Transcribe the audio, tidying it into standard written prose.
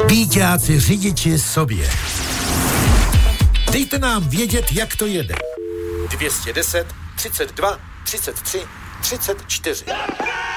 Píťáci řidiči sobě. Dejte nám vědět, jak to jede. 210 32 33 34.